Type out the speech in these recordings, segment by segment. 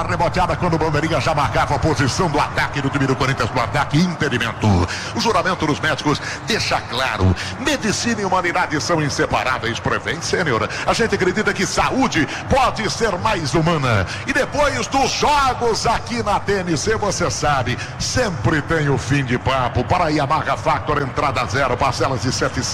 Reboteada quando o bandeirinha já marcava a posição do ataque do time do Corinthians, no ataque impedimento. O juramento dos médicos deixa claro: medicina e humanidade são inseparáveis. Prevent Senior, a gente acredita que saúde pode ser mais humana. E depois dos jogos aqui na TNC, você sabe, sempre tem o fim de papo. Para a Yamaha Factor, entrada zero, parcelas de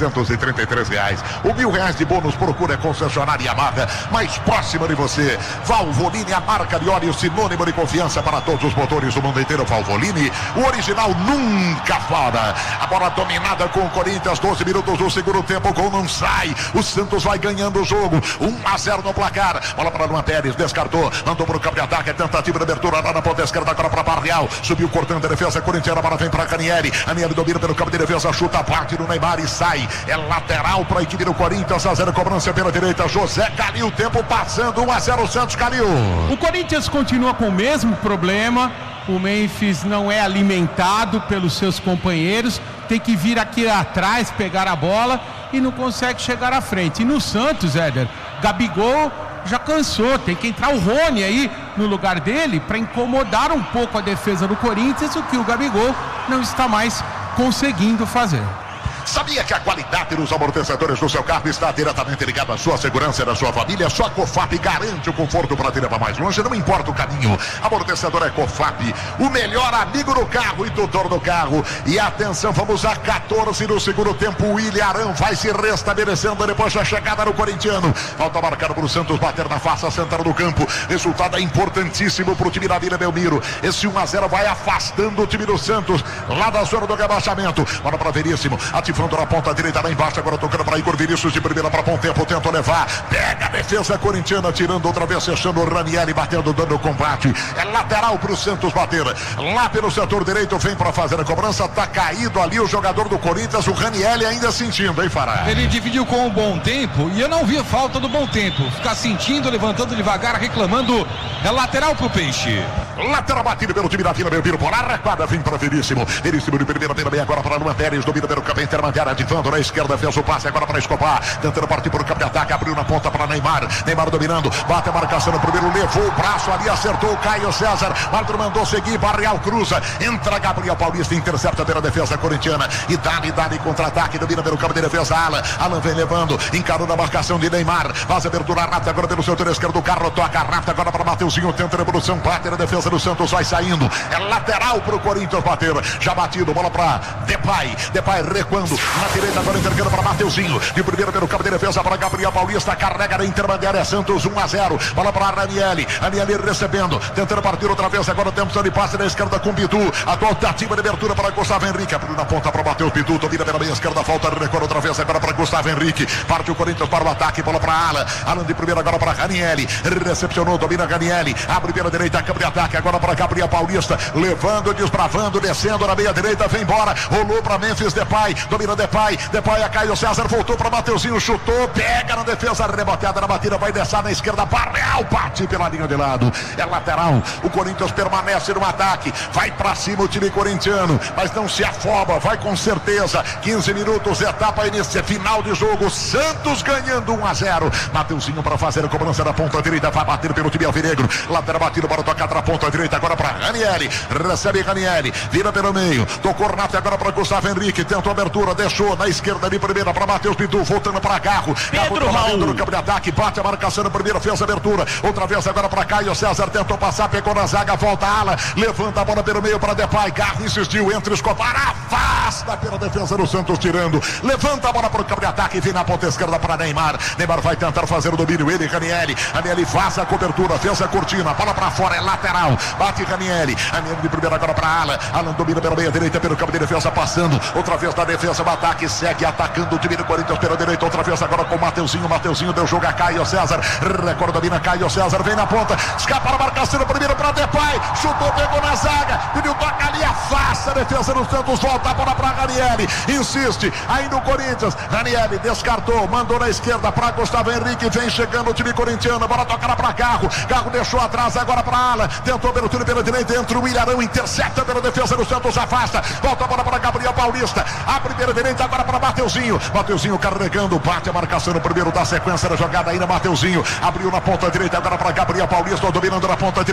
R$733. O R$1.000 de bônus, procura a concessionária Yamaha mais próxima de você. Valvoline, a marca de óleo sinônimo de confiança para todos os motores do mundo inteiro. Valvoline, o original nunca fora. A bola dominada com o Corinthians, 12 minutos do segundo tempo, gol não sai. O Santos vai ganhando o jogo, 1-0 no placar. Bola para Luan Pérez, descartou, mandou para o campo de ataque, tentativa de abertura lá na ponta esquerda, agora para Barrial, subiu cortando a defesa corintiana, para vem para Canieri. Anieri domina pelo campo de defesa, chuta, bate no Neymar e sai. É lateral para a equipe do Corinthians, a zero, cobrança pela direita. José Calil, tempo passando, 1-0 Santos. Calil. O Corinthians continua com o mesmo problema. O Memphis não é alimentado pelos seus companheiros, tem que vir aqui atrás, pegar a bola e não consegue chegar à frente. E no Santos, Éder, Gabigol já cansou, tem que entrar o Rony aí no lugar dele para incomodar um pouco a defesa do Corinthians, o que o Gabigol não está mais conseguindo fazer. Sabia que a qualidade dos amortecedores do seu carro está diretamente ligada à sua segurança e da sua família? Só a Cofap garante o conforto para te levar mais longe, não importa o caminho. Amortecedor é Cofap, o melhor amigo do carro e tutor do carro. E atenção, vamos a 14 do segundo tempo. O Ilharão vai se restabelecendo depois da chegada do corintiano. Falta marcada para o Santos bater na face central do campo. Resultado é importantíssimo para o time da Vila Belmiro. Esse 1-0 vai afastando o time do Santos lá da zona do rebaixamento. Bora para Veríssimo, ativando na ponta direita lá embaixo, agora tocando para Igor Vinícius de primeira para Pontempo, tenta levar, pega a defesa corintiana, tirando outra vez, fechando o Ranieri, batendo, dando o combate. É lateral para o Santos bater, lá pelo setor direito, vem para fazer a cobrança, tá caído ali o jogador do Corinthians, o Ranieri ainda sentindo, hein, Fará? Ele dividiu com o Bom Tempo e eu não vi falta do Bom Tempo, ficar sentindo, levantando devagar, reclamando. É lateral pro Peixe. Lateral batido pelo time da Vila Belmiro, por arrancada, vem para Veríssimo, Veríssimo de primeira, pela meia, agora para Luan Pérez, domina pelo campo intermediário, ativando na esquerda, fez o passe agora para Escobar, tentando partir por campo de ataque, abriu na ponta para Neymar, Neymar dominando, bate a marcação no primeiro, levou o braço ali, acertou o Caio César, Marco mandou seguir, Barrial cruza, entra Gabriel Paulista, intercepta pela defesa corintiana, e dá-lhe contra-ataque, domina pelo campo de defesa, Alan vem levando, encarou na marcação de Neymar, faz a abertura rápida agora pelo setor esquerdo, o carro toca rápida agora para Mateuzinho, tenta a revolução, bate na defesa do Santos, vai saindo, é lateral pro Corinthians bater, já batido, bola para Depay recuando, na direita agora entregando para Mateuzinho, de primeira pelo campo de defesa para Gabriel Paulista, carrega na intermediária, Santos 1-0, bola para Ranieri recebendo, tentando partir outra vez, agora temos ali passe na esquerda com Bidu, a tentativa de abertura para Gustavo Henrique, abriu na ponta para bater o Bidu, domina pela meia esquerda, falta de recuo outra vez agora para Gustavo Henrique, parte o Corinthians para o ataque, bola para Alan de primeira agora para Ranieri, recepcionou, domina Ranieri, abre pela direita, campo de ataque agora para Gabriel Paulista, levando, desbravando, descendo na meia direita, vem embora, rolou para Memphis Depay, domina Depay a Caio César, voltou para Mateuzinho, chutou, pega na defesa, reboteada na batida, vai descer na esquerda, Barreal, bate pela linha de lado, é lateral, o Corinthians permanece no ataque, vai para cima o time corintiano, mas não se afoba, vai com certeza, 15 minutos, etapa início, final de jogo, Santos ganhando 1-0, Mateuzinho para fazer a cobrança da ponta direita, vai bater pelo time alvinegro, lateral batido para tocar na ponta direita, agora para Ranieri, recebe Ranieri, vira pelo meio, tocou Renato agora para Gustavo Henrique, tentou a abertura, deixou na esquerda de primeira para Matheus Bidu, voltando para Garro, Garro no campo de ataque, bate a marcação na primeira, fez a abertura, outra vez agora para Caio César, tentou passar, pegou na zaga, volta a ala, levanta a bola pelo meio para Depay, Garro insistiu, entre Escobar, afasta pela defesa do Santos, tirando, levanta a bola para o campo de ataque, vem na ponta esquerda para Neymar vai tentar fazer o domínio, ele, Ranieri faz a cobertura, fez a cortina, bola para fora, é lateral, bate Ranieri de primeira agora para Alan domina pela meia direita, pelo campo de defesa, passando, outra vez na defesa, o ataque segue atacando o time do Corinthians pela direita, outra vez agora com o Mateuzinho deu jogo a Caio César, recorda, domina Caio César, vem na ponta, escapa a marcação, primeiro para Depay, chutou, pegou na zaga, pediu toca ali, afasta a defesa do Santos, volta a bola para Ranieri, insiste, ainda o Corinthians, Ranieri descartou, mandou na esquerda para Gustavo Henrique, vem chegando o time corintiano, bola tocará para Garro deixou atrás agora para Alan, tentou pelo túnel pela direita, entra o Ilharão, intercepta pela defesa do Santos, afasta, volta a bola para Gabriel Paulista, a primeira direita agora para Mateuzinho carregando, bate a marcação no primeiro da sequência da jogada, ainda Mateuzinho, abriu na ponta direita agora para Gabriel Paulista, dominando na ponta direita, campo de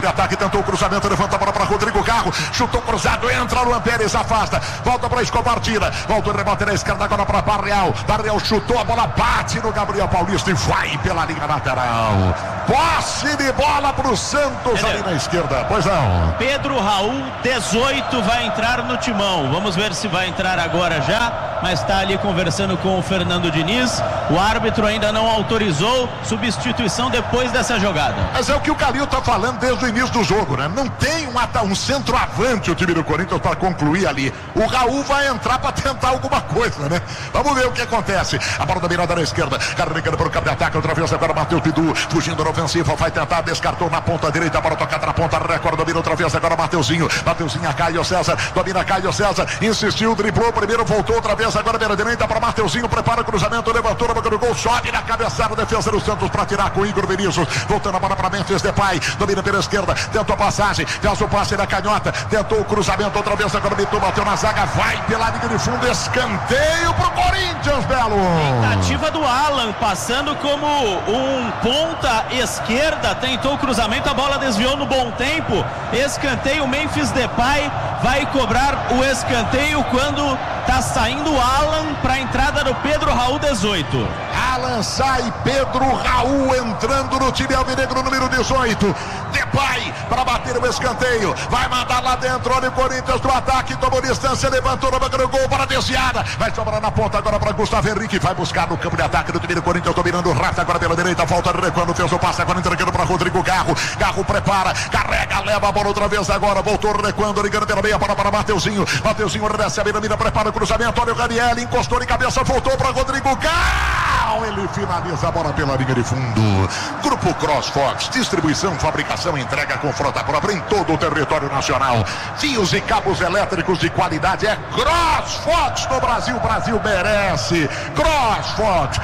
campo-ataque, tentou o cruzamento, levanta a bola para Rodrigo Garro, chutou cruzado, entra Luan Pérez, afasta, volta para Escobar, tira, volta o rebote na esquerda agora para Barreal chutou, a bola bate no Gabriel Paulista e vai pela linha lateral. Posse de bola para o Santos ali na esquerda. Pois não. Pedro Raul, 18, vai entrar no timão. Vamos ver se vai entrar agora já, mas está ali conversando com o Fernando Diniz. O árbitro ainda não autorizou substituição depois dessa jogada. Mas é o que o Calil está falando desde o início do jogo, né? Não tem um centroavante o time do Corinthians para concluir ali. O Raul vai entrar para tentar alguma coisa, né? Vamos ver o que acontece. A bola da mirada na esquerda, carregando para o campo de ataque, outra vez agora Matheus Bidu, fugindo na ofensiva, vai tentar, descartou na ponta direita, a bola tocada na ponta, Record domina outra vez agora Mateuzinho a Caio César, domina Caio César, insistiu, driblou primeiro, voltou outra vez agora pela direita para Mateuzinho, prepara o cruzamento, levantou na boca do gol, sobe na cabeçada, defesa do Santos para tirar com o Igor Vinícius, voltando a bola para Memphis Depay, domina pela esquerda, tentou a passagem, fez o passe na canhota, tentou o cruzamento outra vez, agora Bidu bateu na zaga, vai pela linha de fundo, escanteio pro Corinthians, Belo. Tentativa do Alan, passando como um ponta esquerda, tentou o cruzamento, a bola desviou no bom tempo, escanteio, Memphis Depay vai cobrar o escanteio quando tá saindo o Alan para a entrada do Pedro Raul, 18. Alan sai, Pedro Raul entrando no time alvinegro, número 18. Depay para bater o escanteio, vai mandar lá dentro, olha o Corinthians do ataque, tomou distância, levantou na boca do gol para a desviada, vai sobrar na ponta agora para Gustavo Henrique, vai buscar no campo de ataque do time do Corinthians, dominando o Rafa agora pela direita, volta recuando, fez o passe agora entregando para Rodrigo Garro, Garro prepara, carrega, leva a bola outra vez agora, voltou recuando, ligando pela meia, para Mateuzinho recebe na mira, prepara o cruzamento, olha o Raniel, encostou de cabeça, voltou para Rodrigo Garro, ele finaliza a bola pela linha de fundo. Grupo CrossFox, distribuição, fabricação, entrega com frota própria em todo o território nacional, fios e cabos elétricos de qualidade, é CrossFox no Brasil, Brasil merece. CrossFox,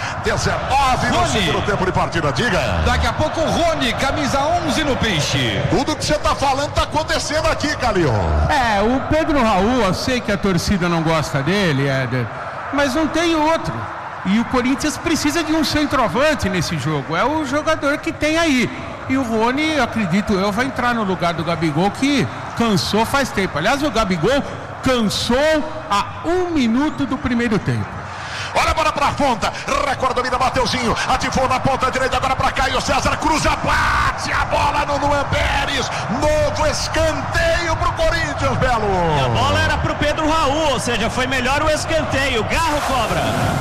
19 no segundo tempo de partida, diga. Daqui a pouco o Rony, camisa 11 no Peixe. Tudo que você está falando está acontecendo aqui, Calil. O Pedro Raul, eu sei que a torcida não gosta dele, Éder, mas não tem outro. E o Corinthians precisa de um centroavante nesse jogo, é o jogador que tem aí. E o Rony, acredito eu, vai entrar no lugar do Gabigol, que cansou faz tempo. Aliás, o Gabigol cansou a 1 minuto do primeiro tempo. Olha a bola pra ponta, Record domina Mateuzinho, ativou na ponta direita agora para Caio César, cruza, bate a bola no Luan Pérez, novo escanteio pro Corinthians, Belo. E a bola era pro Pedro Raul, ou seja, foi melhor o escanteio, Garro cobra.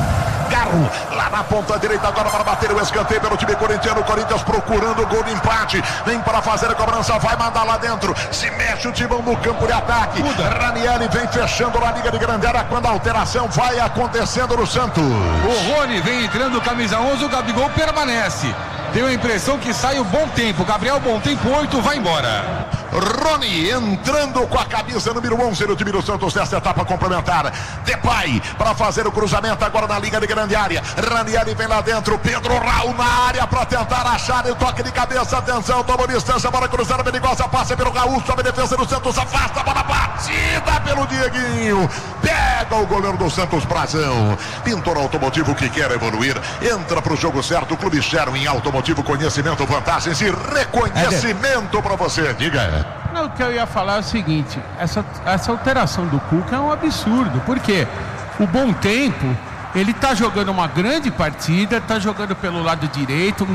Garro, lá na ponta direita agora para bater o escanteio pelo time corintiano, o Corinthians procurando o gol de empate, vem para fazer a cobrança, vai mandar lá dentro, se mexe o timão no campo de ataque, Ranieri vem fechando na liga de grande área quando a alteração vai acontecendo no Santos. O Rony vem entrando, camisa 11, o Gabigol permanece. Deu a impressão que sai o Bom Tempo, Gabriel Bom Tempo 8 vai embora. Rony entrando com a camisa número 11 no time do Santos nessa etapa complementar. Depay para fazer o cruzamento agora na liga de grande área. Ranieri vem lá dentro, Pedro Raul na área para tentar achar o toque de cabeça. Atenção, tomou distância, bola cruzada, perigosa, passa pelo Raul, sobe a defesa do Santos, afasta a bola, batida pelo Dieguinho. Pega o goleiro do Santos, Brazão. Pintor Automotivo que quer evoluir, entra para o jogo certo. Clube Sherwin Automotivo, conhecimento, vantagens e reconhecimento para você. Diga. Não, o que eu ia falar é o seguinte, essa alteração do Cuca é um absurdo, porque o Bom Tempo, ele tá jogando uma grande partida, tá jogando pelo lado direito,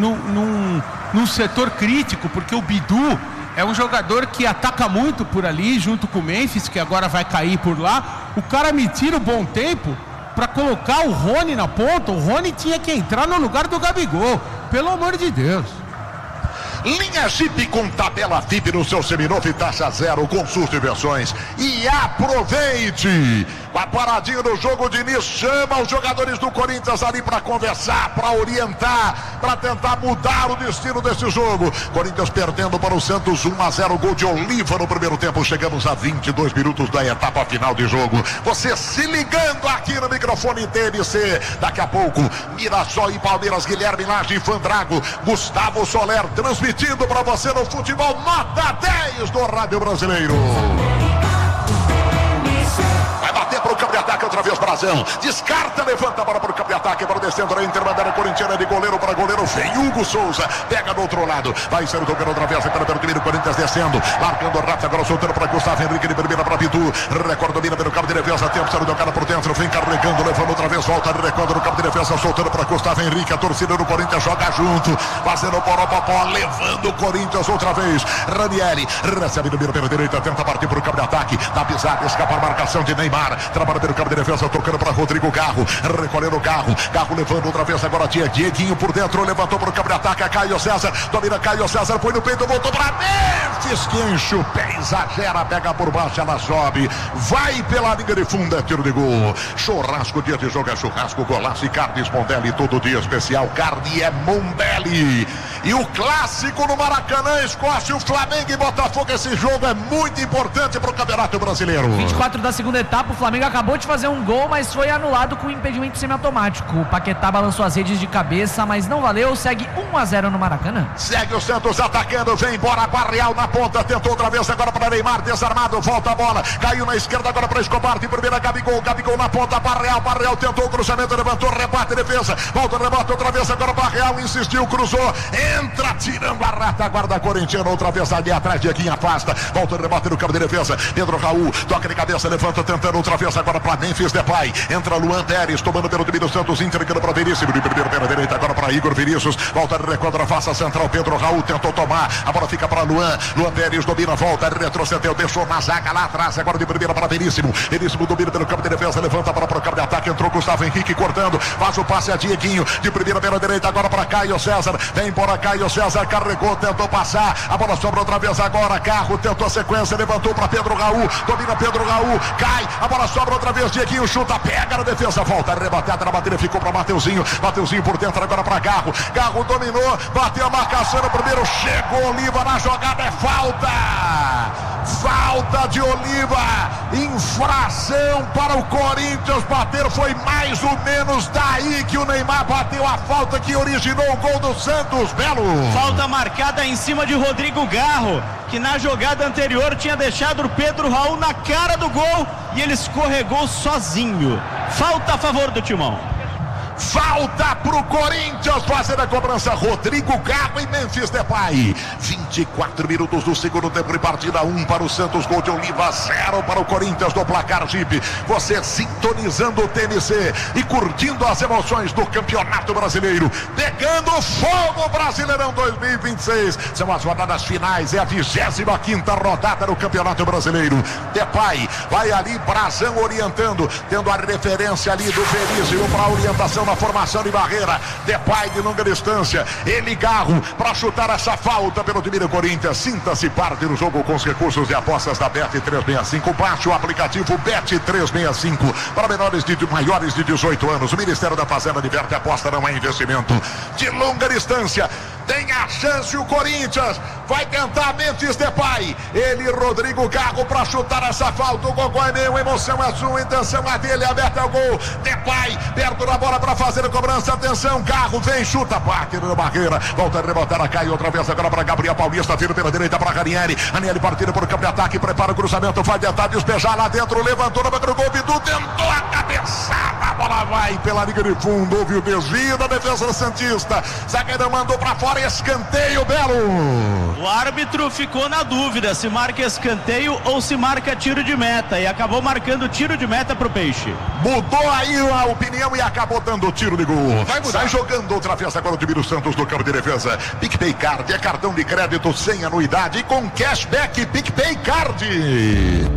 num setor crítico, porque o Bidu é um jogador que ataca muito por ali, junto com o Memphis, que agora vai cair por lá. O cara me tira o Bom Tempo para colocar o Rony na ponta. O Rony tinha que entrar no lugar do Gabigol, pelo amor de Deus. Linha Jeep com tabela FIP no seu seminovo e taxa zero, consulte versões e aproveite. A paradinha do jogo, Diniz chama os jogadores do Corinthians ali para conversar, para orientar, para tentar mudar o destino desse jogo. Corinthians perdendo para o Santos 1-0, gol de Oliva no primeiro tempo. Chegamos a 22 minutos da etapa final de jogo. Você se ligando aqui no microfone TMC. Daqui a pouco, Mirassol e Palmeiras, Guilherme Lage e Fandrago, Gustavo Soler transmitindo para você no futebol nota 10 do Rádio Brasileiro. Vai bater vem para o campo de ataque outra vez, Brazão. Descarta, levanta a bola para o campo de ataque, para o descendo da interbandeira corintiana, de goleiro para goleiro, vem Hugo Souza, pega do outro lado, vai ser tocando outra vez, pelo time do Corinthians descendo, marcando rápido, agora soltando para Gustavo Henrique, de primeira para Pitu, Record domina pelo campo de defesa, tempo sendo tocada por dentro, vem carregando, levando outra vez, volta, Record no campo de defesa, soltando para Gustavo Henrique, a torcida do Corinthians joga junto, fazendo poropopó, levando o Corinthians outra vez, Ranieri, recebe no miro pela direita, tenta partir para o campo de ataque, na pisada, escapa a marcação de Neymar, trabalha pelo campo de defesa, tocando para Rodrigo Garro, recolhendo o Garro levando outra vez, agora Dieguinho por dentro, levantou para o campo de ataque, a Caio César, domina Caio César, põe no peito, voltou para Memphis, que enche o pé, exagera, pega por baixo, ela sobe, vai pela linha de fundo, é tiro de gol, churrasco, dia de jogo é churrasco, golaço e carnes Mondelli, todo dia especial, carne é Mondelli, e o clássico no Maracanã, Escócia, o Flamengo e Botafogo, esse jogo é muito importante para o Campeonato Brasileiro. 24 da segunda etapa, o Flamengo acabou de fazer um gol, mas foi anulado com impedimento semiautomático. O Paquetá balançou as redes de cabeça, mas não valeu, segue 1-0 no Maracanã. Segue o Santos atacando, vem embora, Barreal na ponta, tentou outra vez agora para Neymar, desarmado, volta a bola, caiu na esquerda agora para Escobar, de primeira Gabigol na ponta, Barreal tentou o cruzamento, levantou, rebate, defesa, volta, rebate outra vez agora, Barreal insistiu, cruzou, entra, tirando a rata, guarda corintiano, outra vez ali atrás, Dieguinho afasta, volta, rebate no campo de defesa, Pedro Raul, toca de cabeça, levanta, tentando outra vez agora para Memphis Depay, entra Luan Teres, tomando pelo time do Santos, entregando para Vinícius, de primeiro pela direita, agora para Igor Vinícius, volta, recontra, faça central, Pedro Raul tentou tomar, a bola fica para Luan Teres domina, volta, retrocedeu, deixou na zaga lá atrás, agora de primeira para Veríssimo domina pelo campo de defesa, levanta para o campo de ataque, entrou Gustavo Henrique cortando, faz o passe a Dieguinho, de primeira pela direita, agora para Caio César, vem embora Caio César, carregou, tentou passar, a bola sobra outra vez agora, Carro tentou a sequência, levantou para Pedro Raul, domina Pedro Raul, cai, a bola sobra outra vez, Dieguinho chuta, pega na defesa, volta, rebatida na bateria, ficou para Mateuzinho por dentro agora para Garro dominou, bateu a marcação no primeiro, chegou Oliva na jogada, é falta de Oliva, infração para o Corinthians bater, foi mais ou menos daí que o Neymar bateu a falta que originou o gol do Santos, Belo. Falta marcada em cima de Rodrigo Garro, que na jogada anterior tinha deixado o Pedro Raul na cara do gol e ele escorregou sozinho. Falta a favor do Timão. Falta pro Corinthians fazer a cobrança, Rodrigo Garro e Memphis Depay. 24 minutos do segundo tempo de partida, 1 para o Santos, gol de Oliva, 0 para o Corinthians no placar Jeep. Você sintonizando o TNC e curtindo as emoções do Campeonato Brasileiro, pegando fogo, Brasileirão 2026. São as rodadas finais, é a 25ª rodada do Campeonato Brasileiro. Depay vai ali, Brazão orientando, tendo a referência ali do Veríssimo para a orientação na formação de barreira, Depay de longa distância, ele Garro para chutar essa falta pelo time do Corinthians. Sinta-se parte do jogo com os recursos de apostas da Bet365, baixe o aplicativo Bet365 para maiores de 18 anos. O Ministério da Fazenda diverte, aposta não é investimento. De longa distância, tem a chance o Corinthians, vai tentar Memphis Depay, ele Rodrigo Garro para chutar essa falta, o gol é meu, emoção é sua, intenção é dele, aberta o gol, Depay perto da bola para fazer a cobrança, atenção, Garro vem, chuta, bate na barreira, volta a rebotar, cai outra vez agora para Gabriel Paulista, vira pela direita para Ranieri partindo por campo de ataque, prepara o cruzamento, vai tentar despejar lá dentro, levantou no banco do gol, Bidu tentou a cabeçada, a bola vai pela linha de fundo, houve o desvio da defesa santista, zagueiro mandou para fora, escanteio, Belo. O árbitro ficou na dúvida se marca escanteio ou se marca tiro de meta e acabou marcando tiro de meta pro Peixe. Mudou aí a opinião e acabou dando o tiro de gol. Sai jogando outra vez agora o time do Santos no campo de defesa. PicPay Card é cartão de crédito sem anuidade e com cashback. PicPay Card.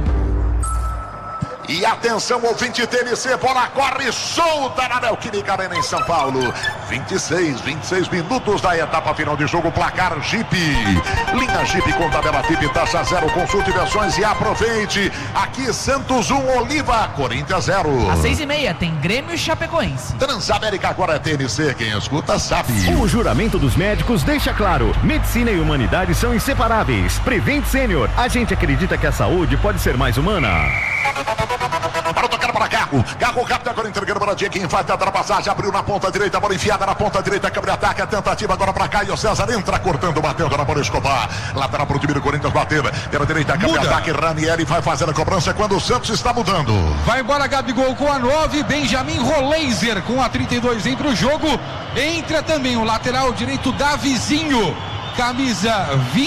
E atenção, ouvinte TNC, bola corre solta na Neoquímica Arena em São Paulo. 26 minutos da etapa final de jogo, placar Jeep. Linha Jeep com tabela VIP, taxa 0, consulte versões e aproveite. Aqui Santos 1, Oliva, Corinthians 0. Às 6h30 tem Grêmio e Chapecoense. Transamérica agora é TNC, quem escuta sabe. O juramento dos médicos deixa claro, medicina e humanidade são inseparáveis. Prevent Senior, a gente acredita que a saúde pode ser mais humana. Para tocar agora para Gago. Gago capta agora entregando para Dieguinho. Vai tentar a passagem. Abriu na ponta direita. Bola enfiada na ponta direita. Câmbio ataque. A tentativa agora para Caio César. Entra cortando, batendo na bola Escobar. Lateral para o time do Corinthians. Bateu. Pela direita. Câmbio ataque. Ranieri vai fazer a cobrança quando o Santos está mudando. Vai embora Gabigol com a 9. Benjamin Roleiser com a 32 entra o jogo. Entra também o lateral direito Davizinho. Camisa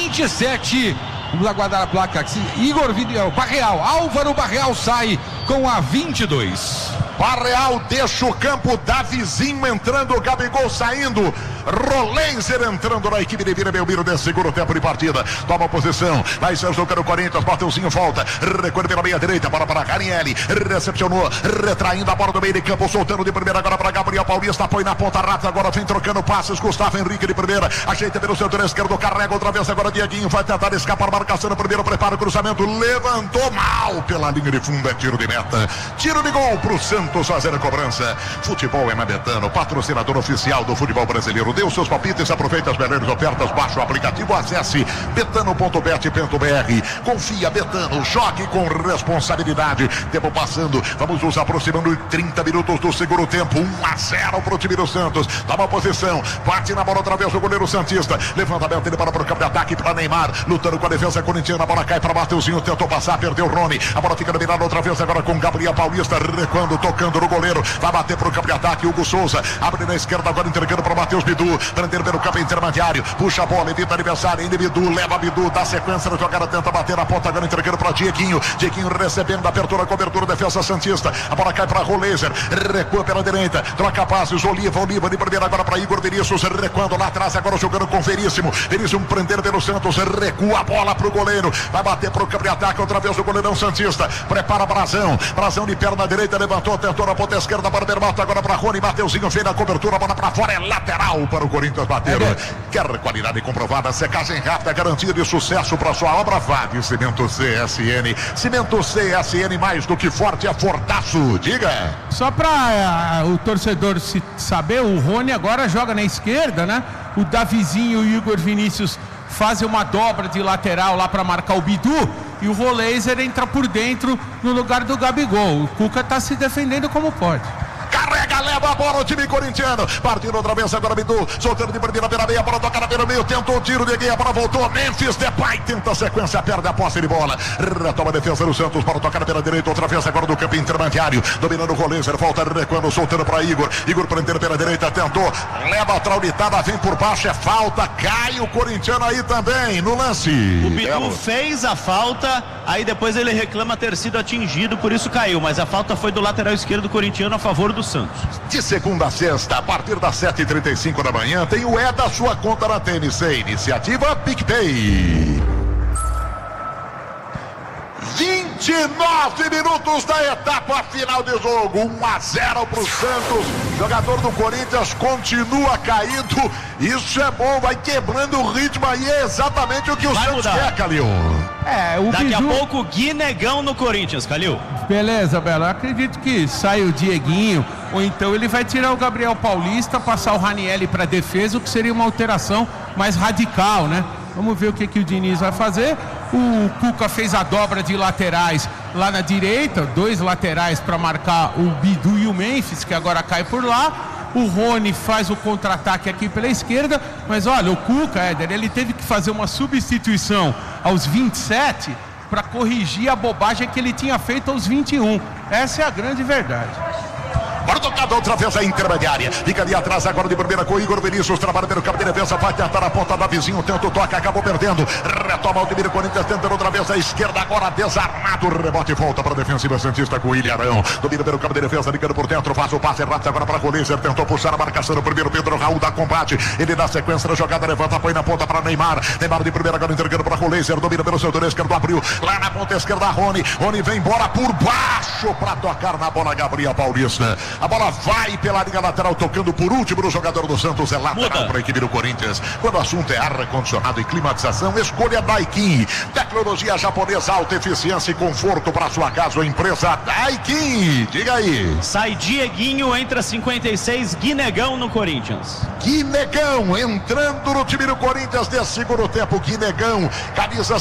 27. Vamos aguardar a placa. Igor Barreal. Álvaro Barreal sai com a 22. Barreal deixa o campo, Davizinho entrando, Gabigol saindo, Roleiser entrando na equipe de Vila Belmiro de segundo tempo de partida. Toma posição, vai ser jogando o Corinthians, Mateuzinho volta, recolhe pela meia direita, bola para Ranieri, recepcionou, retraindo a bola do meio de campo, soltando de primeira agora para Gabriel Paulista, põe na ponta rápida, agora vem trocando passes, Gustavo Henrique de primeira, ajeita pelo setor esquerdo, carrega outra vez agora Dieguinho, vai tentar escapar, marcação no primeiro, prepara o cruzamento, levantou mal pela linha de fundo, é tiro de meta, tiro de gol pro Santos fazer a cobrança. Futebol é na Betano, patrocinador oficial do futebol brasileiro. Dê os seus palpites, aproveite as melhores ofertas, baixe o aplicativo, acesse betano.bet.br. Confia, Betano, jogue com responsabilidade. Tempo passando, vamos nos aproximando de 30 minutos do segundo tempo. 1-0 pro time do Santos. Toma posição, bate na bola outra vez o goleiro santista. Levantamento, ele para pro campo de ataque para Neymar, lutando com a defesa corintiana. A bola cai para Mateuzinho, tentou passar, perdeu o Rony. A bola fica dominada outra vez agora com Gabriel Paulista, recuando, tocando no goleiro. Vai bater pro campo de ataque, Hugo Souza abre na esquerda, agora entregando para Matheus Bidu, prendendo pelo campo intermediário, puxa a bola, evita adversário, ainda Bidu, leva Bidu, dá sequência na jogada, tenta bater na ponta, agora entregando para Dieguinho, Dieguinho recebendo, abertura, cobertura, defesa santista, a bola cai para Roleiser, recua pela direita, troca passes, Oliva de primeira agora para Igor Vinícius, recuando lá atrás, agora jogando com Veríssimo prendendo pelo Santos, recua a bola pro goleiro, vai bater pro campo de ataque, outra vez o goleirão santista, prepara Brazão de perna direita, levantou, tentou na ponta esquerda para o Bermato, agora para Rony, Mateuzinho fez a cobertura, bola para fora, é lateral para o Corinthians bater. Quer qualidade comprovada, secagem rápida, garantia de sucesso para sua obra, vá de Cimento CSN. Cimento CSN, mais do que forte, é fortaço. Diga. Só para o torcedor saber, o Rony agora joga na esquerda, né? O Davizinho e o Igor Vinícius fazem uma dobra de lateral lá para marcar o Bidu, e o Roleiser entra por dentro no lugar do Gabigol. O Cuca está se defendendo como pode. Carrega, leva a bola o time corintiano. Partindo outra vez agora Bidu, soltando de primeira pela meia, bola toca na beira meio, tentou o tiro de guia, a bola voltou, Memphis Depay tenta a sequência, perde a posse de bola, retoma a defesa do Santos, para tocar pela direita, outra vez agora do campo intermediário, dominando o Roleiser, volta recuando, soltando para Igor prendendo pela direita, tentou, leva a traulitada, vem por baixo, é falta, cai o corintiano aí também, no lance. O Bidu fez a falta, aí depois ele reclama ter sido atingido, por isso caiu, mas a falta foi do lateral esquerdo corintiano a favor do Santos. De segunda a sexta, a partir das 7h35 da manhã, tem o da sua conta na TNC. Iniciativa PicPay. 29 minutos da etapa final de jogo. 1-0 para o Santos. Jogador do Corinthians continua caído. Isso é bom, vai quebrando o ritmo aí. É exatamente o que o Santos quer, Calil. Daqui a pouco, Guinegão no Corinthians, Calil. Beleza, Belo. Eu acredito que sai o Dieguinho, ou então ele vai tirar o Gabriel Paulista, passar o Ranieri para defesa, o que seria uma alteração mais radical, né? Vamos ver o que o Diniz vai fazer. O Cuca fez a dobra de laterais lá na direita, 2 laterais para marcar o Bidu e o Memphis, que agora cai por lá. O Rony faz o contra-ataque aqui pela esquerda, mas olha, o Cuca, Éder, ele teve que fazer uma substituição aos 27 para corrigir a bobagem que ele tinha feito aos 21. Essa é a grande verdade. Para tocada outra vez a intermediária. Fica ali atrás agora de primeira com o Igor Vinícius. Trabalha pelo campo de defesa. Vai tentar a ponta da vizinho. Tenta o toque. Acabou perdendo. Retoma o time do Corinthians. Tentando outra vez a esquerda. Agora desarmado. Rebote e volta para a defensiva santista com o Ilharão. Domina pelo campo de defesa. Ligando por dentro. Faz o passe rápido agora para o Roleiser. Tentou puxar a marcação. O primeiro Pedro Raul dá combate. Ele dá sequência na jogada. Levanta. Põe na ponta para Neymar. Neymar de primeira agora entregando para Roleiser. Domina pelo setor esquerdo. Abriu. Lá na ponta esquerda. Rony vem embora por baixo para tocar na bola. Gabriel Paulista. A bola vai pela linha lateral, tocando por último no jogador do Santos. É lateral para a equipe do Corinthians. Quando o assunto é ar-condicionado e climatização, escolha Daikin. Tecnologia japonesa, alta eficiência e conforto para sua casa ou empresa. Daikin, diga aí. Sai Dieguinho, entra 56, Guinegão no Corinthians. Guinegão entrando no time do Corinthians de segundo tempo. Guinegão, camisa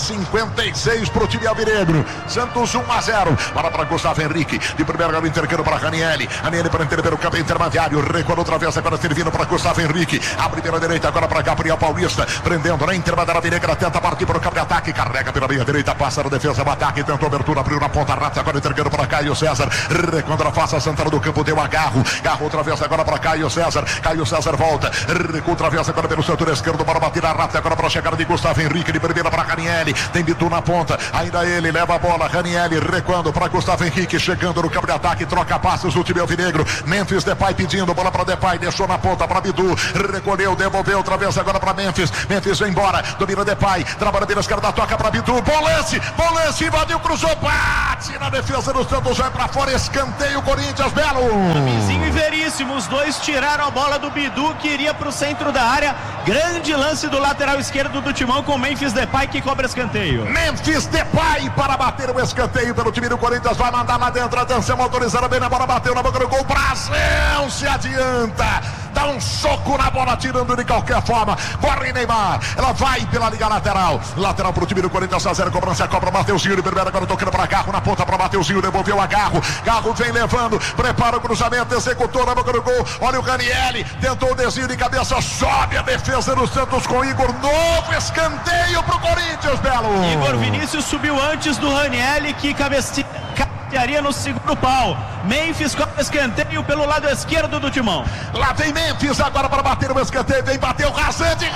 56 para o time alvinegro. Santos 1-0. Para Gustavo Henrique. De primeira grau intercâmbio para Ranieri. Ranieri para intervir o campo intermediário. Recuou outra vez, agora servindo para Gustavo Henrique. Abre pela direita agora para Gabriel Paulista. Prendendo na intermediária alvinegra. Tenta partir para o campo de ataque. Carrega pela meia direita. Passa na defesa do ataque. Tentou abertura. Abriu na ponta rata. Agora intercâmbio para Caio César. Recontra face a Santana do campo. Deu agarro. Garro outra vez agora para Caio César. Caio César volta. Recua outra vez agora pelo setor esquerdo. Para bater a rata. Agora para a chegada de Gustavo Henrique. De primeira para Ranieri. Tem Bitu na ponta. Ainda ele leva a bola. Ranieri recuando para Gustavo Henrique. Chegando no campo de ataque. Troca passes do time alvinegro. Memphis Depay pedindo bola para Depay. Deixou na ponta para Bidu. Recolheu. Devolveu outra vez agora para Memphis. Memphis vem embora. Domina Depay. Trabalha pela esquerda. Toca para Bidu. Bolance. Bolance. Invadiu. Cruzou. Bate na defesa do Santos. Vai para fora. Escanteio. Corinthians. Belo. Vizinho e Veríssimo. Os dois tiraram a bola do Bidu, que iria para o centro da área. Grande lance do lateral esquerdo do Timão com Memphis Depay, que cobra escanteio. Memphis Depay para bater o escanteio pelo time do Corinthians. Vai mandar lá dentro. Atenção autorizada. Bem na bola. Bateu na boca do gol. Brasil se adianta. Dá um soco na bola, tirando de qualquer forma. Corre Neymar. Ela vai pela liga lateral. Lateral para o time do Corinthians. 0 cobrança. Cobra Mateuzinho. De primeira agora tocando para Garro. Na ponta para Mateuzinho. Devolveu a Garro. Garro vem levando. Prepara o cruzamento. Executou na boca do gol. Olha o Ranieri. Tentou o desvio de cabeça. Sobe a defesa do Santos com Igor. Novo escanteio para o Corinthians, Belo. Igor Vinícius subiu antes do Ranieri, que cabecearia no segundo pau. Memphis com escanteio pelo lado esquerdo do Timão. Lá vem Memphis agora para bater o escanteio. Vem bater o rasante.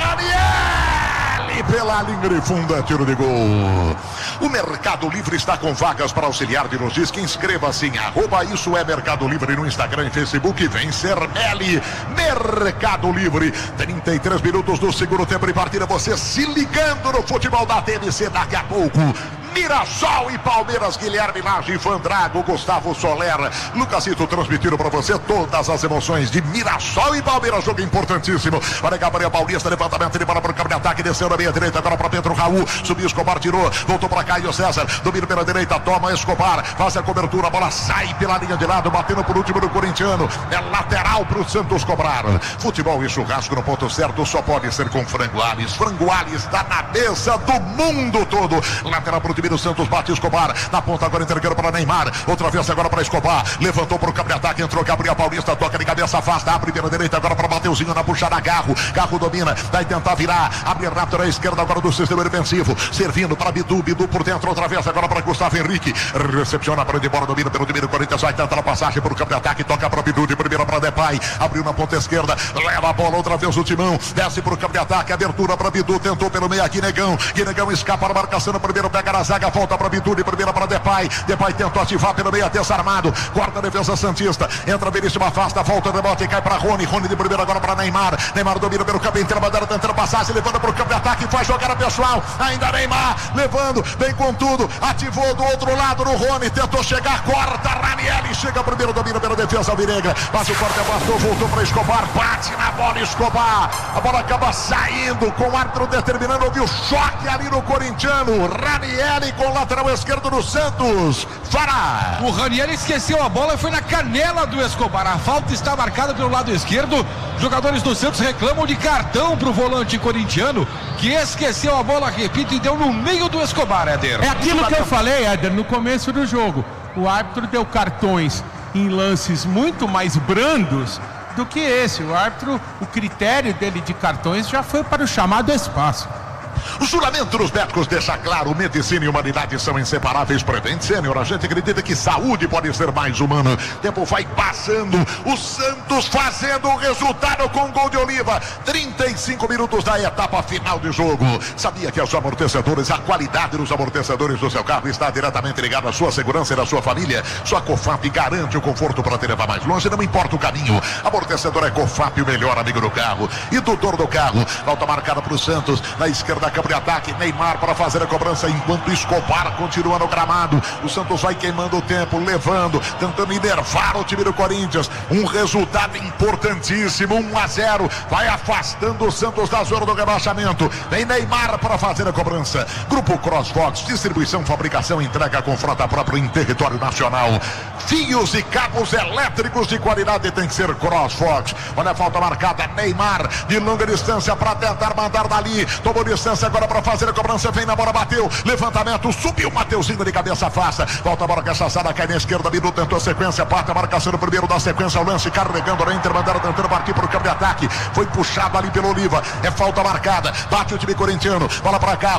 Ranieri pela linha de fundo. Tiro de gol. O Mercado Livre está com vagas para auxiliar de logística. Inscreva-se em @isso é Mercado Livre no Instagram e Facebook. Vem ser Meli. Mercado Livre. 33 minutos do segundo tempo de partida. Você se ligando no futebol da TNC daqui a pouco. Mirassol e Palmeiras, Guilherme Lage, Ivan Drago, Gustavo Soler, Lucasito transmitindo para você todas as emoções de Mirassol e Palmeiras. Jogo importantíssimo. Olha Gabriel Paulista, levantamento de bola para o campo de ataque, desceu na meia direita, agora para Pedro Raul, subiu Escobar, tirou, voltou para Caio César, domina pela direita, toma Escobar, faz a cobertura, a bola sai pela linha de lado, batendo por último do corintiano. É lateral para o Santos cobrar. Futebol e churrasco no ponto certo só pode ser com Frango Alves. Frango Alves está na mesa do mundo todo. Lateral para o time do Santos, bate Escobar, na ponta agora entregando para Neymar, outra vez agora para Escobar, levantou para o campo de ataque, entrou Gabriel Paulista, toca de cabeça, afasta, abre pela direita agora para Mateuzinho na puxada, Garro domina, vai tentar virar, abre rápido à esquerda agora do sistema defensivo, servindo para Bidu por dentro, outra vez agora para Gustavo Henrique, recepciona para de bola, domina pelo time do Corinthians, vai tentar a passagem para o campo de ataque, toca para Bidu, de primeira para Depay, abriu na ponta esquerda, leva a bola outra vez o Timão, desce para o campo de ataque, abertura para Bidu, tentou pelo meio aqui, Guinegão escapa a marcação, no primeiro pega na zaga, volta para Bidu, de primeira para Depay tentou ativar pelo meio, desarmado, corta a defesa santista, entra Veríssimo, afasta, volta, rebote e cai para Rony de primeira agora para Neymar domina pelo campo inteiro, tentando passagem, levando para o campo de ataque, faz jogada pessoal, ainda Neymar, levando, vem com tudo, ativou do outro lado no Rony, tentou chegar, corta, Ranieri, chega primeiro, domina pela defesa alvinegra, passa o corte, afastou, voltou para Escobar, bate na bola Escobar, a bola acaba saindo, com o árbitro determinando, houve o choque ali no corintiano, Ranieri com o lateral esquerdo do Santos, Fará. O Ranieri esqueceu a bola e foi na canela do Escobar, a falta está marcada pelo lado esquerdo, jogadores do Santos reclamam de cartão para o volante corintiano, que esqueceu a bola, repito, e deu no meio do Escobar, Éder. É aquilo que eu falei, Éder, no começo do jogo, o árbitro deu cartões em lances muito mais brandos do que esse, o critério dele de cartões já foi para o chamado espaço. O juramento dos médicos deixa claro, medicina e humanidade são inseparáveis. Prevent Senior, a gente acredita que saúde pode ser mais humana. Tempo vai passando, o Santos fazendo o resultado com gol de Oliva. 35 minutos da etapa final de jogo. Sabia que os amortecedores, a qualidade dos amortecedores do seu carro está diretamente ligada à sua segurança e da sua família? Sua Cofap garante o conforto para te levar mais longe, não importa o caminho. Amortecedor é Cofap, o melhor amigo do carro e tutor do carro. Volta marcada para o Santos, na esquerda campo de ataque. Neymar para fazer a cobrança enquanto Escobar continua no gramado. O Santos vai queimando o tempo, levando, tentando enervar o time do Corinthians. Um resultado importantíssimo, 1-0. Vai afastando o Santos da zona do rebaixamento. Vem Neymar para fazer a cobrança. Grupo CrossFox, distribuição, fabricação, entrega com frota própria em território nacional. Fios e cabos elétricos de qualidade tem que ser CrossFox. Olha a falta marcada, Neymar de longa distância para tentar mandar dali. Tomou distância agora para fazer a cobrança. Vem na bola, bateu, levantamento, subiu, Mateuzinho de cabeça afasta. Volta a bola, cachaçada, cai na esquerda, Bidu tentou a sequência, parte a marcação do primeiro da sequência, o lance carregando na Inter, mandaram tentando partir para o campo de ataque. Foi puxado ali pelo Oliva, é falta marcada, bate o time corintiano, bola para cá.